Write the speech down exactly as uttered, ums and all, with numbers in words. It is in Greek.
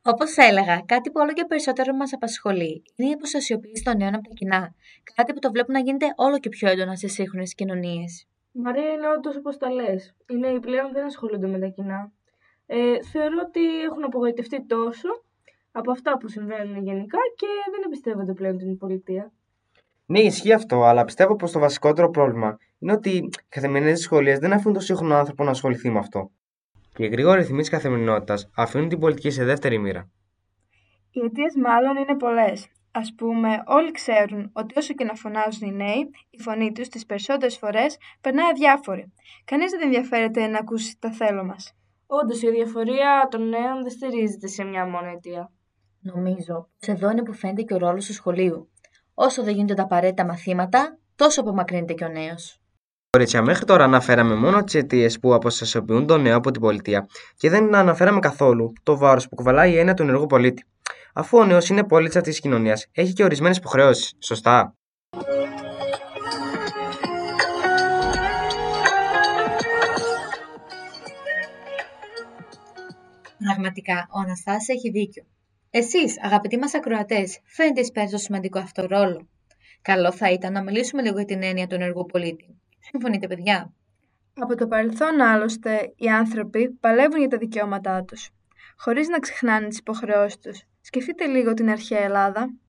Όπως έλεγα, κάτι που όλο και περισσότερο μας απασχολεί είναι η υποστασιοποίηση των νέων από τα κοινά. Κάτι που το βλέπουμε να γίνεται όλο και πιο έντονα σε σύγχρονες κοινωνίες. Μαρία, είναι όντως όπως τα λες. Οι νέοι πλέον δεν ασχολούνται με τα κοινά. Ε, θεωρώ ότι έχουν απογοητευτεί τόσο από αυτά που συμβαίνουν γενικά και δεν εμπιστεύονται πλέον την πολιτεία. Ναι, ισχύει αυτό, αλλά πιστεύω πως το βασικότερο πρόβλημα είναι ότι οι καθημερινές δυσκολίες δεν αφήνουν τον σύγχρονο άνθρωπο να ασχοληθεί με αυτό. Και οι γρήγοροι ρυθμοί της καθημερινότητας αφήνουν την πολιτική σε δεύτερη μοίρα. Οι αιτίες μάλλον είναι πολλές. Ας πούμε, όλοι ξέρουν ότι όσο και να φωνάζουν οι νέοι, η φωνή τους τις περισσότερες φορές περνάει αδιάφορη. Κανείς δεν ενδιαφέρεται να ακούσει τα θέλω μας. Όντως, η διαφορία των νέων δεν στηρίζεται σε μια μόνο αιτία. Νομίζω πως εδώ είναι που φαίνεται και ο ρόλος του σχολείου. Όσο δεν γίνονται τα απαραίτητα μαθήματα, τόσο απομακρύνεται και ο νέος. Κορίτσια, μέχρι τώρα αναφέραμε μόνο τις αιτίες που αποστασιοποιούν τον νέο από την πολιτεία και δεν αναφέραμε καθόλου το βάρος που κουβαλάει η έννοια του ενεργού πολίτη. Αφού ο νέος είναι πολίτης αυτής της κοινωνίας, έχει και ορισμένες υποχρεώσεις, σωστά? Πραγματικά, ο Αναστάσης έχει δίκιο. Εσείς, αγαπητοί μας ακροατές, φαίνεται εις παίρνετε το σημαντικό αυτό ρόλο. Καλό θα ήταν να μιλήσουμε λίγο για την έννοια του ενεργού πολίτη. Συμφωνείτε, παιδιά? Από το παρελθόν άλλωστε, οι άνθρωποι παλεύουν για τα δικαιώματά τους, χωρίς να ξεχνάνε τις υποχρεώσεις τους. Σκεφτείτε λίγο την αρχαία Ελλάδα.